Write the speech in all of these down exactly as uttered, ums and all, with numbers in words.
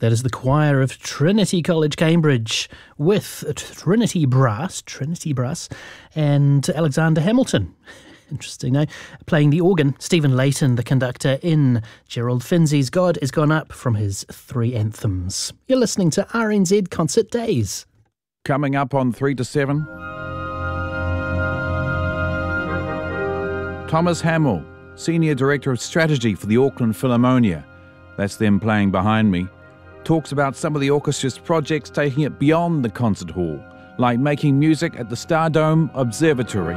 That is the choir of Trinity College, Cambridge, with Trinity Brass, Trinity Brass, and Alexander Hamilton. Interesting name. Playing the organ, Stephen Layton, the conductor, in Gerald Finzi's God Is Gone Up from his three anthems. You're listening to R N Z Concert Days. Coming up on three to seven, Thomas Hamill, Senior Director of Strategy for the Auckland Philharmonia, that's them playing behind me, talks about some of the orchestra's projects taking it beyond the concert hall, like making music at the Stardome Observatory,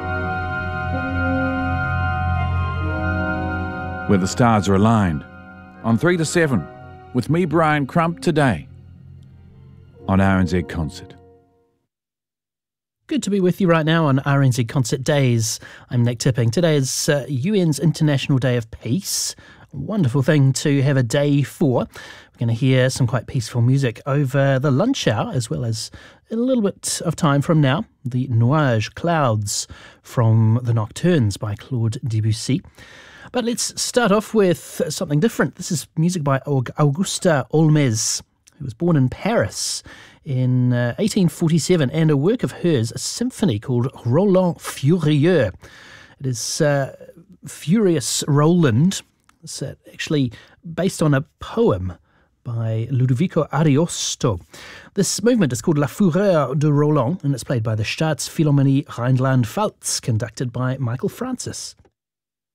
where the stars are aligned. On three to seven, with me, Brian Crump, today on R N Z Concert. Good to be with you right now on R N Z Concert Days. I'm Nick Tipping. Today is uh, U N's International Day of Peace. A wonderful thing to have a day for. We're going to hear some quite peaceful music over the lunch hour, as well as a little bit of time from now, the Nuage Clouds from the Nocturnes by Claude Debussy. But let's start off with something different. This is music by Augusta Olmez, who was born in Paris in uh, eighteen forty-seven, and a work of hers, a symphony called Roland Furieux. It is uh, Furious Roland. It's uh, actually based on a poem by Ludovico Ariosto. This movement is called La Fureur de Roland, and it's played by the Staatsphilharmonie Rhineland-Pfalz, conducted by Michael Francis.